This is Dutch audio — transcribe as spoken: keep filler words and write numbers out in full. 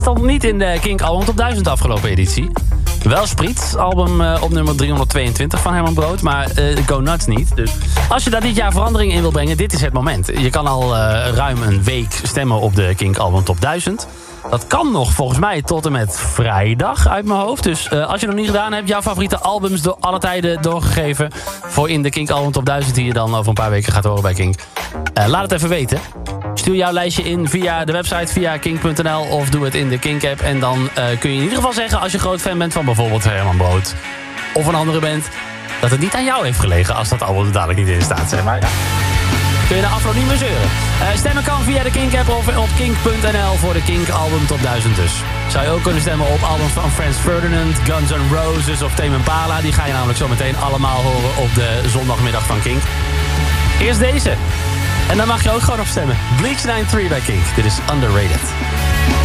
Stond niet in de Kink Album Top duizend afgelopen editie. Wel Spriet, album uh, op nummer driehonderdtweeëntwintig van Herman Brood, maar uh, Go Nuts niet. Dus als je daar dit jaar verandering in wil brengen, dit is het moment. Je kan al uh, ruim een week stemmen op de Kink Album Top duizend. Dat kan nog volgens mij tot en met vrijdag uit mijn hoofd. Dus uh, als je nog niet gedaan hebt, jouw favoriete albums door alle tijden doorgegeven voor in de Kink Album Top duizend die je dan over een paar weken gaat horen bij Kink. Uh, laat het even weten. Stuur jouw lijstje in via de website, via kink punt n l of doe het in de Kink-app. En dan uh, kun je in ieder geval zeggen, als je groot fan bent van bijvoorbeeld Herman Brood of een andere band, dat het niet aan jou heeft gelegen als dat album er dadelijk niet in staat, zeg maar. Ja. Kun je de afloop niet meer zeuren. Uh, stemmen kan via de Kink-app of op kink punt n l voor de Kink Album Top duizend dus. Zou je ook kunnen stemmen op albums van Franz Ferdinand, Guns N' Roses of Tame Impala. Die ga je namelijk zo meteen allemaal horen op de zondagmiddag van Kink. Eerst deze. En dan mag je ook gewoon op stemmen. Bleach negenennegentig bij Kink. Dit is Underrated.